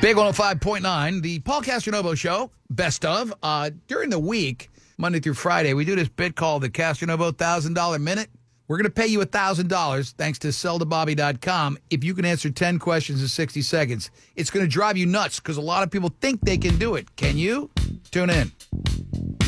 Big 105.9, the Paul Castronovo Show, best of. During the week, Monday through Friday, we do this bit called the Castronovo $1,000 Minute. We're going to pay you $1,000 thanks to selltobobby.com if you can answer 10 questions in 60 seconds. It's going to drive you nuts because a lot of people think they can do it. Can you? Tune in.